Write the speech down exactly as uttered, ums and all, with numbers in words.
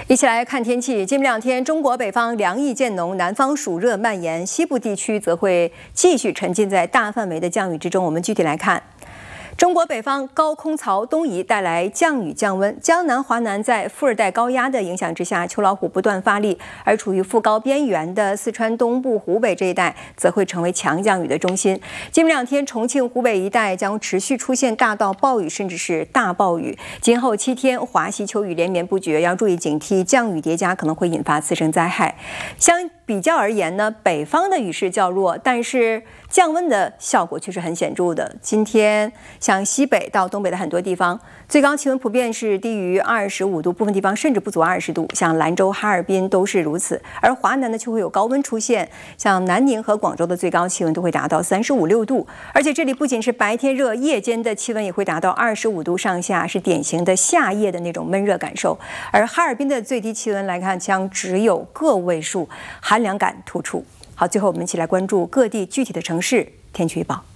一起来看天气。今明两天，中国北方凉意渐浓，南方暑热蔓延，西部地区则会继续沉浸在大范围的降雨之中。我们具体来看。 中国北方高空槽东移，带来降雨降温。江南、华南在副热带高压的影响之下，秋老虎不断发力，而处于副高边缘的四川东部、湖北这一带，则会成为强降雨的中心。今明两天，重庆、湖北一带将持续出现大到暴雨，甚至是大暴雨。今后七天，华西秋雨连绵不绝，要注意警惕降雨叠加可能会引发次生灾害。相比较而言呢，北方的雨势较弱，但是降温的效果却是很显著的。今天。 像西北到东北的很多地方，最高气温普遍是低于二十五度，部分地方甚至不足二十度。像兰州、哈尔滨都是如此。而华南呢，就会有高温出现，像南宁和广州的最高气温都会达到三十五六度。而且这里不仅是白天热，夜间的气温也会达到二十五度上下，是典型的夏夜的那种闷热感受。而哈尔滨的最低气温来看，将只有个位数，寒凉感突出。好，最后我们一起来关注各地具体的城市天气预报。